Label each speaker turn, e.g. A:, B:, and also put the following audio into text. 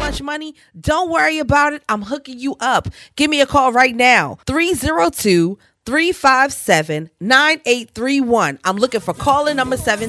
A: much money? Don't worry about it. I'm hooking you up. Give me a call right now. 302-357-9831. I'm looking for caller number 7